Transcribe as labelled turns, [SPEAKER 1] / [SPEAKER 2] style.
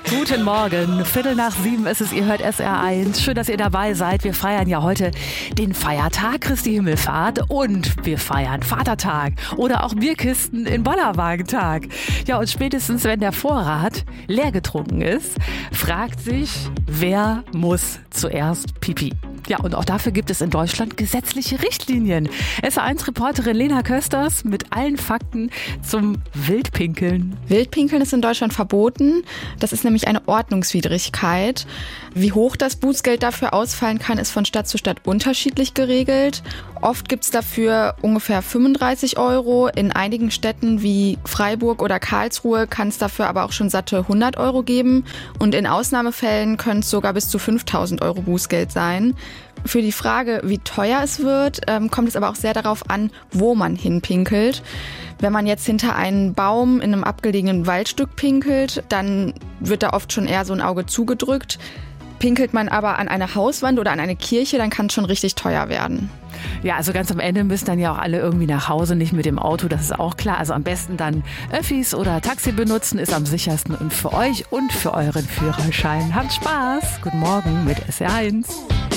[SPEAKER 1] Guten Morgen, 6:15 ist es, ihr hört SR1. Schön, dass ihr dabei seid. Wir feiern ja heute den Feiertag Christi Himmelfahrt und wir feiern Vatertag oder auch Bierkisten in Bollerwagentag. Ja, und spätestens, wenn der Vorrat leer getrunken ist, fragt sich, wer muss zuerst Pipi? Ja, und auch dafür gibt es in Deutschland gesetzliche Richtlinien. SR1-Reporterin Lena Kösters mit allen Fakten zum Wildpinkeln.
[SPEAKER 2] Wildpinkeln ist in Deutschland verboten. Das ist nämlich eine Ordnungswidrigkeit. Wie hoch das Bußgeld dafür ausfallen kann, ist von Stadt zu Stadt unterschiedlich geregelt. Oft gibt es dafür ungefähr 35 Euro. In einigen Städten wie Freiburg oder Karlsruhe kann es dafür aber auch schon satte 100 Euro geben. Und in Ausnahmefällen können es sogar bis zu 5.000 Euro Bußgeld sein. Für die Frage, wie teuer es wird, kommt es aber auch sehr darauf an, wo man hinpinkelt. Wenn man jetzt hinter einen Baum in einem abgelegenen Waldstück pinkelt, dann wird da oft schon eher so ein Auge zugedrückt. Pinkelt man aber an eine Hauswand oder an eine Kirche, dann kann es schon richtig teuer werden.
[SPEAKER 1] Ja, also ganz am Ende müssen dann ja auch alle irgendwie nach Hause, nicht mit dem Auto, das ist auch klar. Also am besten dann Öffis oder Taxi benutzen, ist am sichersten und für euch und für euren Führerschein. Habt Spaß. Guten Morgen mit SR1.